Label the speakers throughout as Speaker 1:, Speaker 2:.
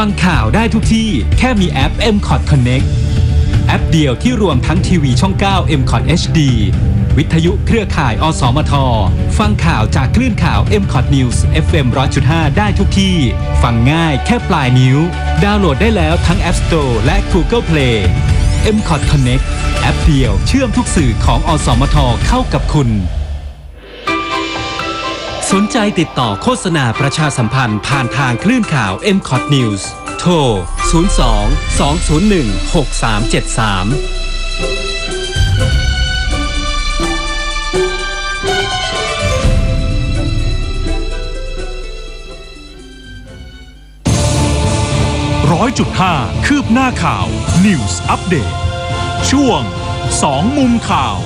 Speaker 1: ฟังข่าวได้ทุกที่แค่มีแอป MCOT Connect แอปเดียวที่รวมทั้งทีวีช่อง 9 MCOT HD วิทยุเครือข่ายอสมทฟังข่าวจากคลื่นข่าว MCOT News FM 100.5 ได้ทุกที่ฟังง่ายแค่ปลายนิ้วดาวน์โหลดได้แล้วทั้ง App Store และ Google Play MCOT Connect แอปเดียวเชื่อมทุกสื่อของอสมทเข้ากับคุณสนใจติดต่อโฆษณาประชาสัมพันธ์ผ่านทางคลื่นข่าว MCOT News โทร
Speaker 2: 100.5 คืบหน้าข่าว News Update ช่วง2มุมข่าว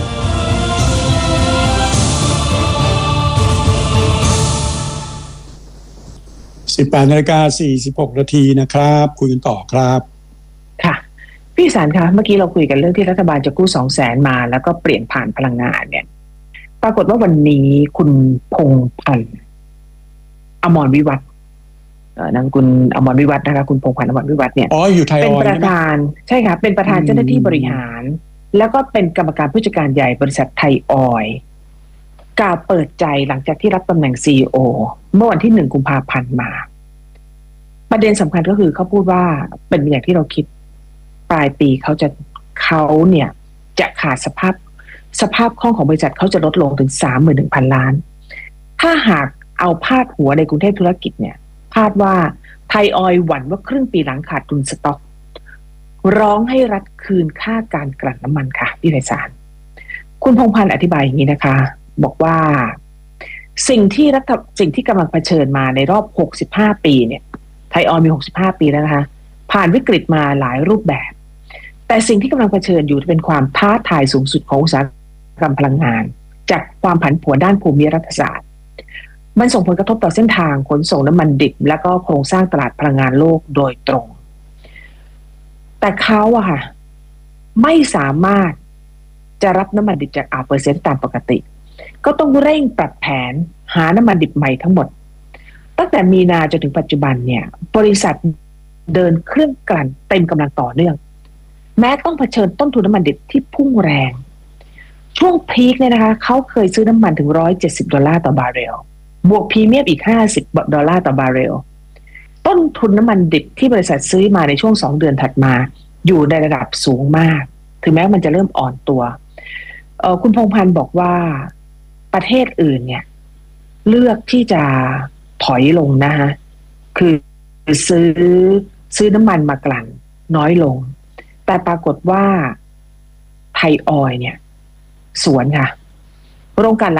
Speaker 3: 18:46 นาทีนะครับคุยกันต่อครับ
Speaker 4: ค่ะพี่สารคะเมื่อกี้เราคุยกันเรื่องที่รัฐบาลจะกู้ 200,000 มาแล้วก็เปลี่ยนผ่านพลังงานเนี่ยปรากฏว่าวันนี้คุณพงษ์พันธ์อมรวิวัฒน์นางคุณอมรวิวัฒน์นะคะคุณพงษ์พันธ์อมรวิวัฒน์เนี่ย
Speaker 3: อยู่ไทย
Speaker 4: เป็นประธานใช่ค่ะเป็นประธานเจ้าหน้าที่บริหารแล้วก็เป็นกรรมการผู้จัดการใหญ่บริษัทไทยออยล์กล่าวเปิดใจหลังจากที่รับตำแหน่ง CEO เมื่อวันที่1 กุมภาพันธ์มาประเด็นสำคัญก็คือเขาพูดว่าเป็นอย่างที่เราคิดปลายปีเขาเนี่ยจะขาดสภาพคล่องของบริษัทเขาจะลดลงถึง 31,000 ล้านถ้าหากเอาพาดหัวในกรุงเทพธุรกิจเนี่ยพาดว่าไทยออยล์หวั่นว่าครึ่งปีหลังขาดทุนสต็อกร้องให้รัฐคืนค่าการกลั่นน้ำมันค่ะพี่ไพศาลคุณพงษ์พันธ์อธิบายอย่างนี้นะคะบอกว่าสิ่งที่กำลังเผชิญมาในรอบ65 ปีเนี่ยไทยออยล์มี65 ปีแล้วนะคะผ่านวิกฤตมาหลายรูปแบบแต่สิ่งที่กำลังเผชิญอยู่เป็นความท้าทายสูงสุดของอุตสาหกรรมพลังงานจากความผันผวนด้านภูมิรัฐศาสตร์มันส่งผลกระทบต่อเส้นทางขนส่งน้ำมันดิบและก็โครงสร้างตลาดพลังงานโลกโดยตรงแต่เขาอะค่ะไม่สามารถจะรับน้ำมันดิบจากอ่าวเปอร์เซียตามปกติก็ต้องเร่งปรับแผนหาน้ำมันดิบใหม่ทั้งหมดตั้งแต่มีนาจนถึงปัจจุบันเนี่ยบริษัทเดินเครื่องกลั่นเต็มกำลังต่อเนื่องแม้ต้องเผชิญต้นทุนน้ำมันดิบที่พุ่งแรงช่วงพีคเนี่ยนะคะเขาเคยซื้อน้ำมันถึง$170ต่อบาร์เรลบวกพรีเมียมอีก$50ต่อบาร์เรลต้นทุนน้ำมันดิบที่บริษัทซื้อมาในช่วง2 เดือนถัดมาอยู่ในระดับสูงมากถึงแม้มันจะเริ่มอ่อนตัวคุณพงษ์พันธ์บอกว่าประเทศอื่นเนี่ยเลือกที่จะถอยลงนะคะคือซื้อน้ำมันมากลั่นน้อยลงแต่ปรากฏว่าไทยออยล์เนี่ยสวนค่ะโรงกลั่น